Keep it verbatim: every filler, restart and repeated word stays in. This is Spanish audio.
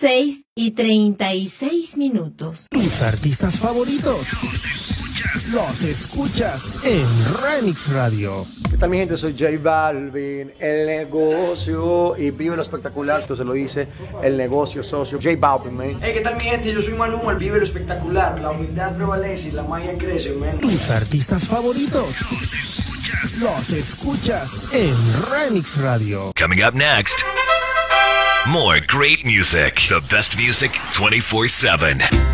seis y treinta y seis minutos. Tus artistas favoritos los escuchas en Remix Radio. ¿Qué tal, mi gente? Soy J Balvin, el negocio, y vive lo espectacular. Entonces lo dice el negocio socio J Balvin, man. Hey, ¿qué tal, mi gente? Yo soy Maluma, el vive lo espectacular. La humildad prevalece y la magia crece, man. Tus artistas favoritos los escuchas en Remix Radio. Coming up next, more great music. The best music twenty-four seven.